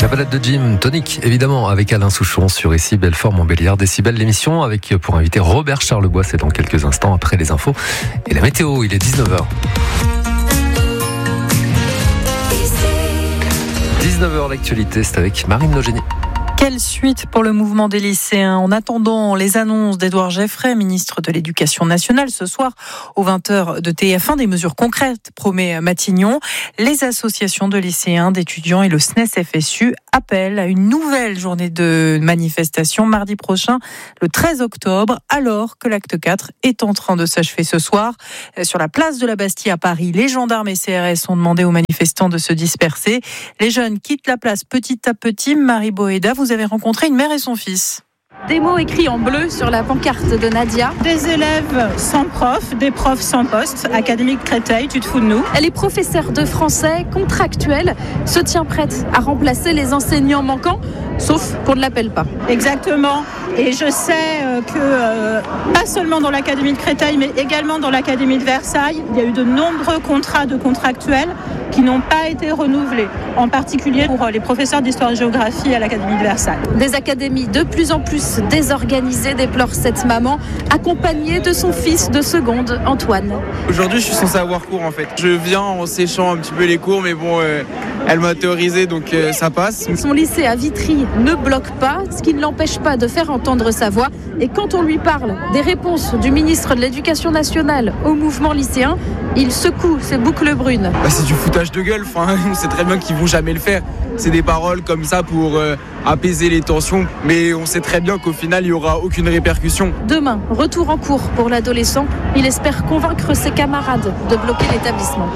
La balade de Jim, tonique évidemment, avec Alain Souchon sur ici Belfort-Montbéliard. Décibel, l'émission avec pour inviter Robert Charlebois, c'est dans quelques instants après les infos. Et la météo, il est 19h. 19h, l'actualité, c'est avec Marine Logénie. Quelle suite pour le mouvement des lycéens en attendant les annonces d'Édouard Geoffrey, ministre de l'Éducation nationale, ce soir aux 20h de TF1, des mesures concrètes, promet Matignon. Les associations de lycéens, d'étudiants et le SNES-FSU appellent à une nouvelle journée de manifestation mardi prochain, le 13 octobre, alors que l'acte 4 est en train de s'achever ce soir. Sur la place de la Bastille à Paris, les gendarmes et CRS ont demandé aux manifestants de se disperser. Les jeunes quittent la place petit à petit. Marie Boéda, vous avez rencontré une mère et son fils. Des mots écrits en bleu sur la pancarte de Nadia. Des élèves sans prof, des profs sans poste. Académie de Créteil, tu te fous de nous? Elle est professeure de français, contractuelle, se tient prête à remplacer les enseignants manquants, sauf qu'on ne l'appelle pas. Exactement. Et je sais que, pas seulement dans l'Académie de Créteil, mais également dans l'Académie de Versailles, il y a eu de nombreux contrats de contractuels qui n'ont pas été renouvelés, en particulier pour les professeurs d'histoire-géographie à l'Académie de Versailles. Des académies de plus en plus désorganisées, déplore cette maman, accompagnée de son fils de seconde, Antoine. Aujourd'hui, je suis censé avoir cours en fait. Je viens en séchant un petit peu les cours, mais bon, elle m'a théorisé, donc ça passe. Son lycée à Vitry ne bloque pas, ce qui ne l'empêche pas de faire entendre sa voix. Et quand on lui parle des réponses du ministre de l'Éducation nationale au mouvement lycéen, il secoue ses boucles brunes. C'est du foutage de gueule, on sait très bien qu'ils vont jamais le faire. C'est des paroles comme ça pour apaiser les tensions, mais on sait très bien qu'au final, il n'y aura aucune répercussion. Demain, retour en cours pour l'adolescent. Il espère convaincre ses camarades de bloquer l'établissement.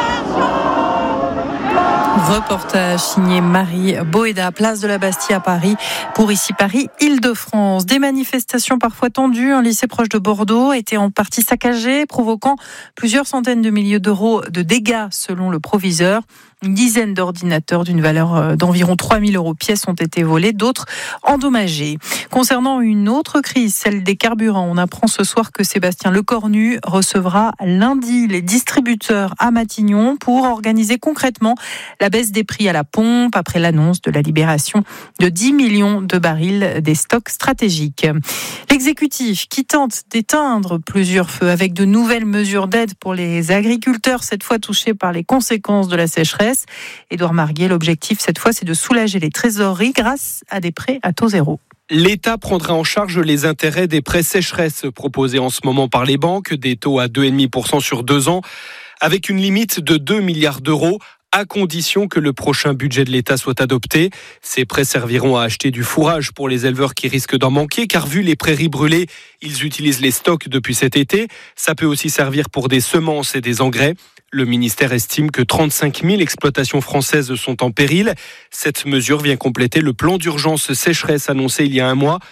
Reportage signé Marie Boéda, place de la Bastille à Paris, pour ici Paris, Île-de-France. Des manifestations parfois tendues. Un lycée proche de Bordeaux était en partie saccagé, provoquant plusieurs centaines de milliers d'euros de dégâts selon le proviseur. Une dizaine d'ordinateurs d'une valeur d'environ 3 000 euros pièce ont été volés, d'autres endommagés. Concernant une autre crise, celle des carburants, on apprend ce soir que Sébastien Lecornu recevra lundi les distributeurs à Matignon pour organiser concrètement la baisse des prix à la pompe après l'annonce de la libération de 10 millions de barils des stocks stratégiques. L'exécutif qui tente d'éteindre plusieurs feux avec de nouvelles mesures d'aide pour les agriculteurs, cette fois touchés par les conséquences de la sécheresse. Édouard Marguet, l'objectif cette fois, c'est de soulager les trésoreries grâce à des prêts à taux zéro. L'État prendra en charge les intérêts des prêts sécheresse proposés en ce moment par les banques, des taux à 2,5% sur 2 ans, avec une limite de 2 milliards d'euros, à condition que le prochain budget de l'État soit adopté. Ces prêts serviront à acheter du fourrage pour les éleveurs qui risquent d'en manquer, car vu les prairies brûlées, ils utilisent les stocks depuis cet été. Ça peut aussi servir pour des semences et des engrais. Le ministère estime que 35 000 exploitations françaises sont en péril. Cette mesure vient compléter le plan d'urgence sécheresse annoncé il y a un mois.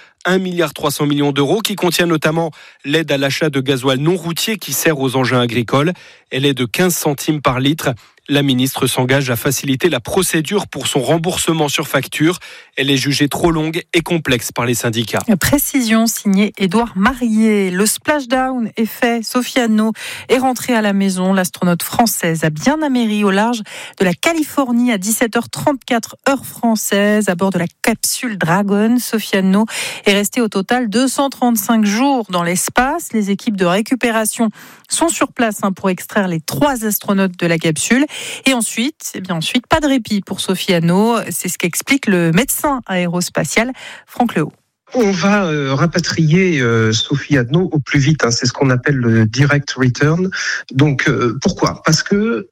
1,3 milliard d'euros qui contient notamment l'aide à l'achat de gasoil non routier qui sert aux engins agricoles. Elle est de 15 centimes par litre. La ministre s'engage à faciliter la procédure pour son remboursement sur facture. Elle est jugée trop longue et complexe par les syndicats. Précision signée Édouard Marguet. Le splashdown est fait. Sophie Anneau est rentrée à la maison. L'astronaute française a bien améri au large de la Californie à 17h34 heure française à bord de la capsule Dragon. Sophie Anneau est restée au total 235 jours dans l'espace. Les équipes de récupération sont sur place pour extraire les 3 astronautes de la capsule. Et ensuite, pas de répit pour Sophie Anneau. C'est ce qu'explique le médecin aérospatial Franck Lehaut. On va rapatrier Sophie Anneau au plus vite. C'est ce qu'on appelle le direct return. Donc pourquoi ? Parce que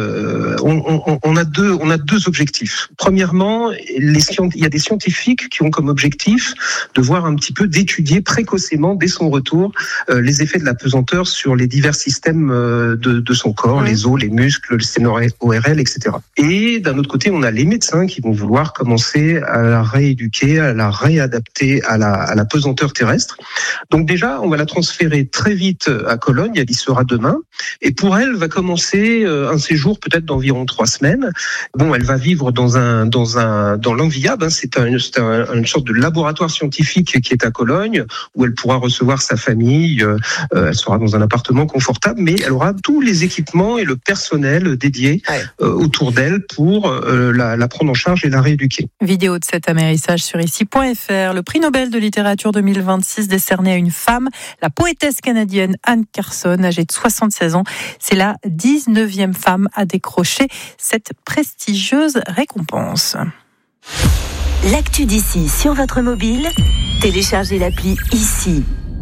on a deux objectifs. Premièrement, il y a des scientifiques qui ont comme objectif de voir un petit peu, d'étudier précocement dès son retour les effets de la pesanteur sur les divers systèmes de son corps, les os, les muscles, le système ORL, etc. Et d'un autre côté, on a les médecins qui vont vouloir commencer à la rééduquer, à la réadapter à à la pesanteur terrestre. Donc déjà, on va la transférer très vite à Cologne, elle y sera demain, et pour elle va commencer un séjour peut-être d'environ 3 semaines. Bon, elle va vivre dans l'Enviable, c'est une sorte de laboratoire scientifique qui est à Cologne, où elle pourra recevoir sa famille, elle sera dans un appartement confortable, mais elle aura tous les équipements et le personnel dédié autour d'elle pour la prendre en charge et la rééduquer. Vidéo de cet amérissage sur ici.fr. Le prix Nobel de littérature 2026 décerné à une femme, la poétesse canadienne Anne Carson, âgée de 76 ans. C'est la 19e femme à décrocher cette prestigieuse récompense. L'actu d'ici sur votre mobile, téléchargez l'appli ici.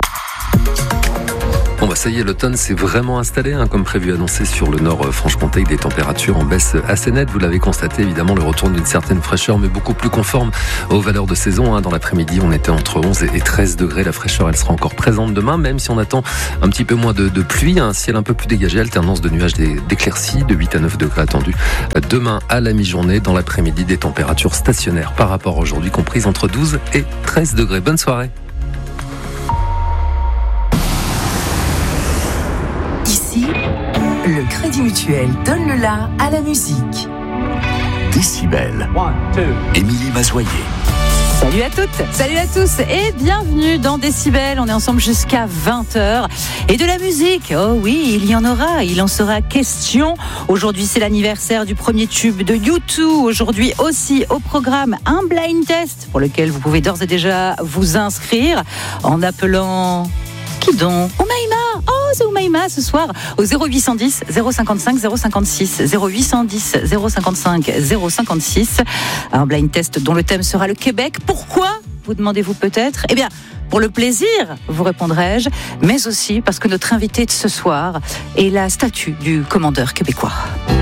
Bon bah ça y est, l'automne s'est vraiment installé, comme prévu annoncé sur le nord Franche-Comté, avec des températures en baisse assez nette. Vous l'avez constaté, évidemment, le retour d'une certaine fraîcheur, mais beaucoup plus conforme aux valeurs de saison. Dans l'après-midi, on était entre 11 et 13 degrés. La fraîcheur, elle sera encore présente demain, même si on attend un petit peu moins de pluie. Un ciel un peu plus dégagé, alternance de nuages d'éclaircies, de 8 à 9 degrés attendus demain à la mi-journée. Dans l'après-midi, des températures stationnaires par rapport à aujourd'hui, comprises entre 12 et 13 degrés. Bonne soirée. Ici, le Crédit Mutuel donne le la à la musique. Décibel. Émilie Mazoyer. Salut à toutes, salut à tous et bienvenue dans Décibel. On est ensemble jusqu'à 20h. Et de la musique, oh oui, il y en aura, il en sera question. Aujourd'hui, c'est l'anniversaire du premier tube de U2. Aujourd'hui aussi au programme un blind test pour lequel vous pouvez d'ores et déjà vous inscrire en appelant... Qui donc ? Oumaima. Oh, c'est Oumaima ce soir au 0810 055 056 0810 055 056. Un blind test dont le thème sera le Québec. Pourquoi ? Vous demandez-vous peut-être ? Eh bien, pour le plaisir, vous répondrai-je, mais aussi parce que notre invité de ce soir est la statue du commandeur québécois.